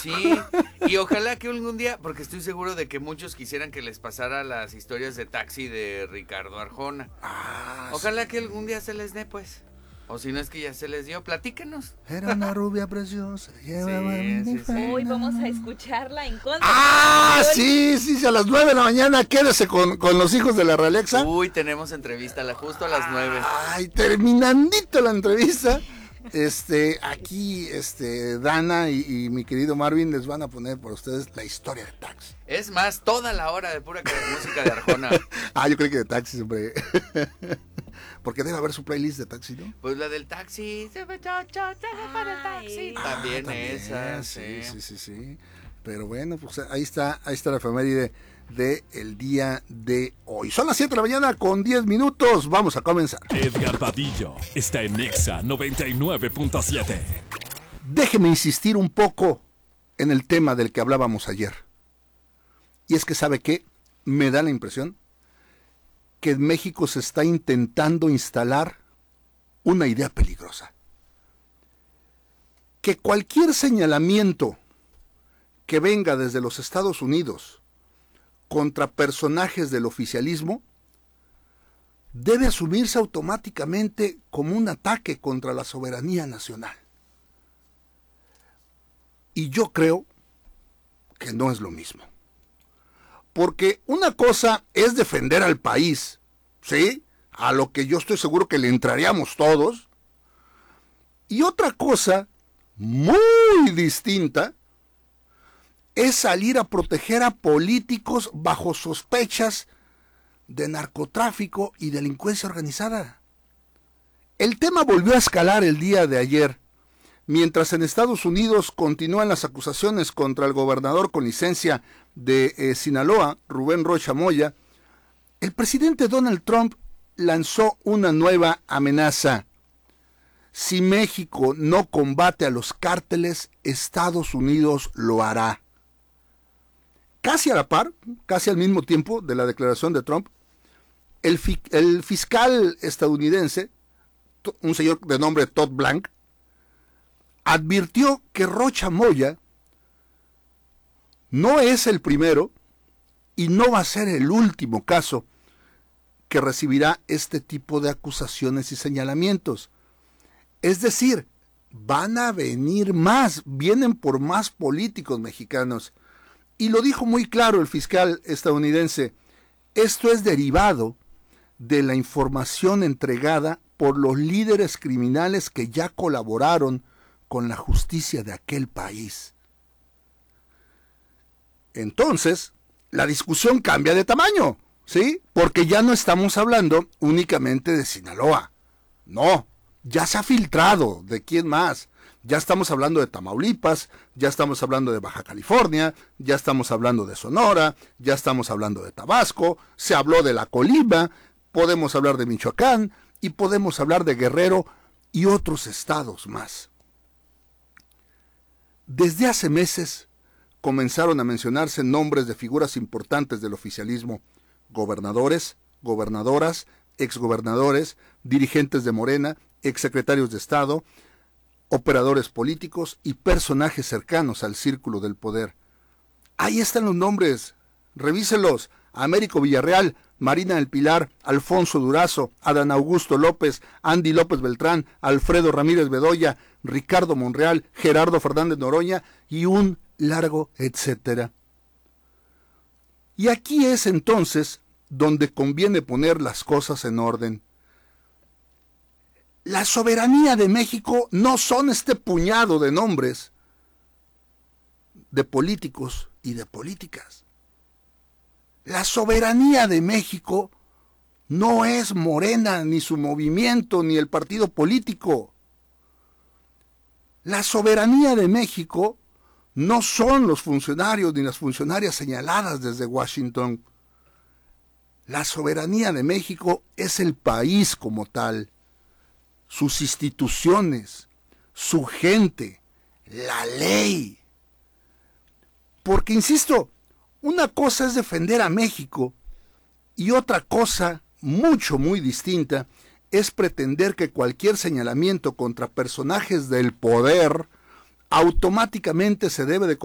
Sí, y ojalá que algún día, porque estoy seguro de que muchos quisieran que les pasara las historias de taxi de Ricardo Arjona. Ojalá Sí. que algún día se les dé, pues. O si no es que ya se les dio, platíquenos. Era una rubia preciosa. Sí. Hoy vamos a escucharla en contra. Sí, a las 9 de la mañana quédese con los hijos de la Realexa. Uy, tenemos entrevista justo a las 9. Ay, terminandito la entrevista. Aquí, Dana y mi querido Marvin les van a poner por ustedes la historia de Taxi. Es más, toda la hora de pura música de Arjona. Yo creo que de Taxi, hombre. Porque debe haber su playlist de Taxi, ¿no? Pues la del taxi. Para el taxi. También esa, Sí. Pero bueno, pues ahí está la efeméride de el día de hoy. Son las 7 de la mañana con 10 minutos. Vamos a comenzar. Edgar Vadillo está en Nexa 99.7. Déjeme insistir un poco en el tema del que hablábamos ayer. Y es que, ¿sabe qué? Me da la impresión que en México se está intentando instalar una idea peligrosa. Que cualquier señalamiento que venga desde los Estados Unidos contra personajes del oficialismo debe asumirse automáticamente como un ataque contra la soberanía nacional. Y yo creo que no es lo mismo. Porque una cosa es defender al país, ¿sí? A lo que yo estoy seguro que le entraríamos todos. Y otra cosa muy distinta es salir a proteger a políticos bajo sospechas de narcotráfico y delincuencia organizada. El tema volvió a escalar el día de ayer, mientras en Estados Unidos continúan las acusaciones contra el gobernador con licencia de Sinaloa, Rubén Rocha Moya. El presidente Donald Trump lanzó una nueva amenaza. Si México no combate a los cárteles, Estados Unidos lo hará. Casi a la par, casi al mismo tiempo de la declaración de Trump, el fiscal estadounidense, un señor de nombre Todd Blank, advirtió que Rocha Moya no es el primero y no va a ser el último caso que recibirá este tipo de acusaciones y señalamientos. Es decir, van a venir más, vienen por más políticos mexicanos. Y lo dijo muy claro el fiscal estadounidense, esto es derivado de la información entregada por los líderes criminales que ya colaboraron con la justicia de aquel país. Entonces, la discusión cambia de tamaño, ¿sí? Porque ya no estamos hablando únicamente de Sinaloa. No, ya se ha filtrado de quién más. Ya estamos hablando de Tamaulipas, ya estamos hablando de Baja California, ya estamos hablando de Sonora, ya estamos hablando de Tabasco, se habló de la Colima, podemos hablar de Michoacán y podemos hablar de Guerrero y otros estados más. Desde hace meses comenzaron a mencionarse nombres de figuras importantes del oficialismo, gobernadores, gobernadoras, exgobernadores, dirigentes de Morena, exsecretarios de Estado, operadores políticos y personajes cercanos al círculo del poder. Ahí están los nombres, revíselos: Américo Villarreal, Marina del Pilar, Alfonso Durazo, Adán Augusto López, Andy López Beltrán, Alfredo Ramírez Bedoya, Ricardo Monreal, Gerardo Fernández Noroña y un largo etcétera. Y aquí es entonces donde conviene poner las cosas en orden. La soberanía de México no son este puñado de nombres de políticos y de políticas. La soberanía de México no es Morena, ni su movimiento, ni el partido político. La soberanía de México no son los funcionarios ni las funcionarias señaladas desde Washington. La soberanía de México es el país como tal, sus instituciones, su gente, la ley. Porque, insisto, una cosa es defender a México y otra cosa, muy distinta, es pretender que cualquier señalamiento contra personajes del poder automáticamente se debe de